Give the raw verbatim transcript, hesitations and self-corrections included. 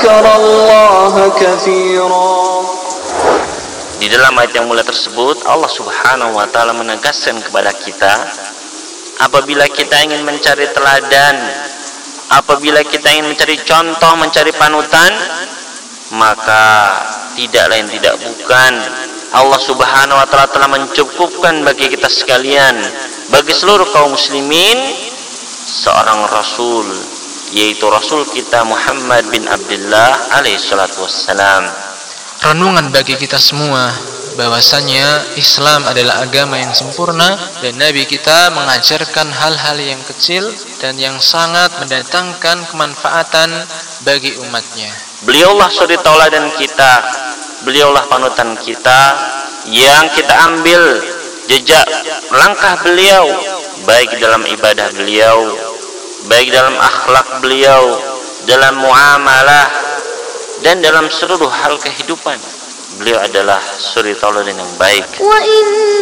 وذكر الله كثيرا. Di dalam ayat yang mulia tersebut Allah Subhanahu wa taala menegaskan kepada kita, apabila kita ingin mencari teladan, apabila kita ingin mencari contoh, mencari panutan, maka tidak lain tidak bukan Allah Subhanahu wa taala telah mencukupkan bagi kita sekalian, bagi seluruh kaum muslimin, seorang rasul, yaitu rasul kita Muhammad bin Abdullah alaihi salatu wassalam. Renungan bagi kita semua bahwasanya Islam adalah agama yang sempurna dan Nabi kita mengajarkan hal-hal yang kecil dan yang sangat mendatangkan kemanfaatan bagi umatnya. Beliaulah suri tauladan kita, beliaulah panutan kita yang kita ambil jejak langkah beliau, baik dalam ibadah beliau, baik dalam akhlak beliau, dalam muamalah, dan dalam seluruh hal kehidupan. Beliau adalah suri tauladan yang baik.